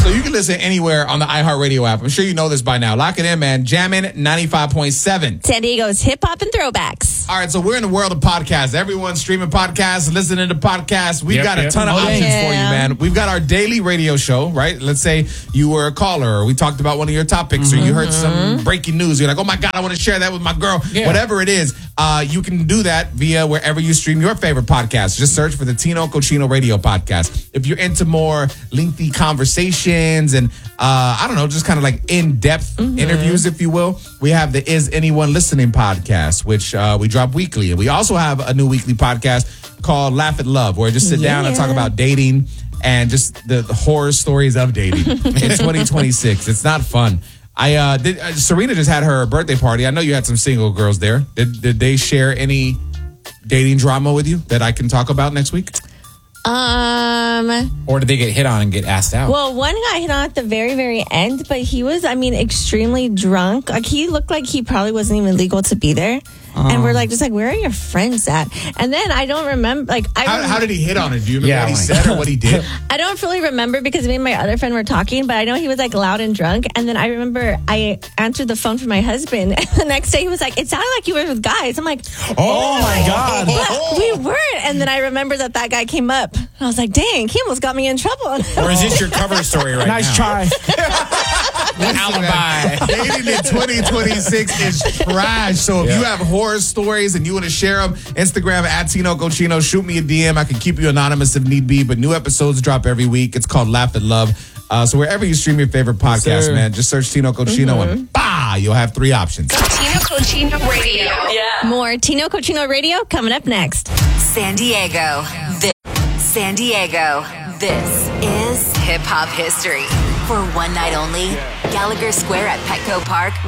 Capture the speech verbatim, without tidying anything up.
So you can listen anywhere on the iHeartRadio app. I'm sure you know this by now. Lock it in, man. Jammin' ninety-five point seven. San Diego's hip hop and throwbacks. All right, so we're in the world of podcasts. Everyone's streaming podcasts, listening to podcasts. We've Yep, got a yep. ton of Oh, options yeah. for you, man. We've got our daily radio show, right? Let's say you were a caller or we talked about one of your topics or you heard some breaking news. You're like, oh my God, I want to share that with my girl. Yeah. Whatever it is, uh, you can do that via wherever you stream your favorite podcast. Just search for the Tino Cochino Radio Podcast. If you're into more lengthy conversations and, uh, I don't know, just kind of like in-depth interviews, if you will, we have the Is Anyone Listening podcast, which uh, we drop weekly. And we also have a new weekly podcast called Laugh at Love, where I just sit down and talk about dating and just the, the horror stories of dating in twenty twenty-six. It's not fun. I uh, did, uh, Serena just had her birthday party. I know you had some single girls there. Did, did they share any dating drama with you that I can talk about next week? Um, Or did they get hit on and get asked out? well, one guy hit on at the very, very end, but he was, I mean, extremely drunk. Like, he looked like he probably wasn't even legal to be there. And we're like, just like, where are your friends at? And then I don't remember, like, I How, rem- how did he hit on it? Do you remember Yeah, what he like- said or what he did? I don't fully remember because me and my other friend were talking, but I know he was like loud and drunk. And then I remember I answered the phone for my husband. And the next day he was like, it sounded like you were with guys. I'm like, oh my God. but we weren't. And then I remember that that guy came up. And I was like, dang, he almost got me in trouble. Or is this your cover story right Nice now? try. Alibi. Dating in twenty twenty-six is trash. So if Yeah. you have horror stories and you want to share them, Instagram at Tino Cochino, shoot me a D M. I can keep you anonymous if need be. But new episodes drop every week. It's called Laugh at Love. Uh, so wherever you stream your favorite podcast, sir. man, just search Tino Cochino and bah, you'll have three options. Tino Cochino Radio. Yeah. More Tino Cochino Radio coming up next. San Diego. This, San Diego. This is hip hop history. For one night only, Gallagher Square at Petco Park